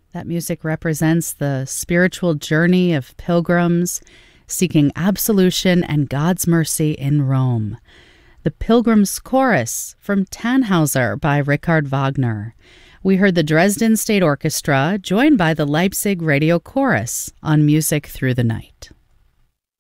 That music represents the spiritual journey of pilgrims seeking absolution and God's mercy in Rome. The Pilgrim's Chorus from Tannhauser by Richard Wagner. We heard the Dresden State Orchestra joined by the Leipzig Radio Chorus on Music Through the Night.